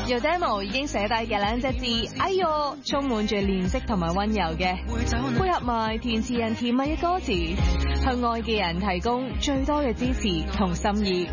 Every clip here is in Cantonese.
由 demo 已經寫低嘅兩隻字，哎喲，充滿住憐惜同埋溫柔嘅，配合埋填詞人甜蜜嘅歌詞，向愛嘅人提供最多嘅支持同心意。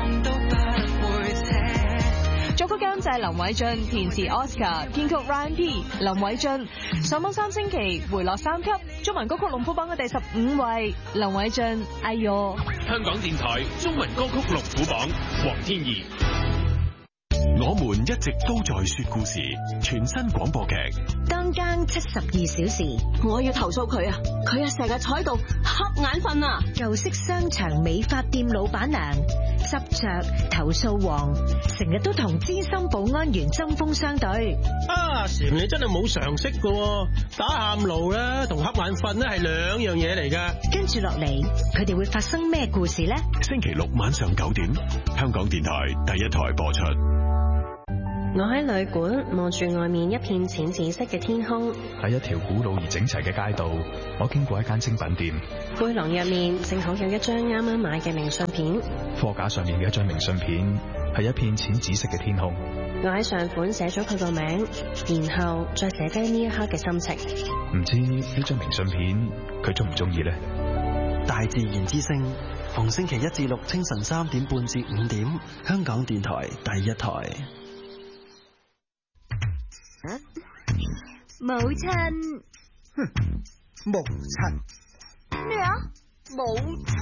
作曲監製林偉俊，填詞 Oscar， 編曲 Ryan P。林偉俊上榜3星期，回落3級，中文歌曲龍虎榜嘅第15位。林偉俊，哎喲。 香港電台中文歌曲龍虎榜，黃天怡。 我們一直都在說故事，全新廣播劇《 當更72小時》。 我要投訴佢啊！佢啊成日坐喺度瞌眼瞓啊！ 舊式商場美髮店老闆娘執着投訴王，成日都同資深保安員針鋒相對。 啊，嬋你真係冇常識噶，打喊路啦同瞌眼瞓咧係兩樣嘢嚟噶。 跟住落嚟，佢哋會發生咩故事呢？ 星期六晚上9點，香港電台第一台播出。 我喺旅館望住外面一片淺紫色嘅天空， 喺一條古老而整齊嘅街道，我經過一間精品店， 背囊入面正好有一張啱啱買嘅明信片， 貨架上面嘅一張明信片係一片淺紫色嘅天空。 我喺上款寫咗佢個名，然後再寫低呢一刻嘅心情。 唔知呢張明信片佢中唔中意呢？ 大自然之聲，逢星期1至6清晨3點半至5點，香港電台第一台。 母親， 母親咩啊？母親。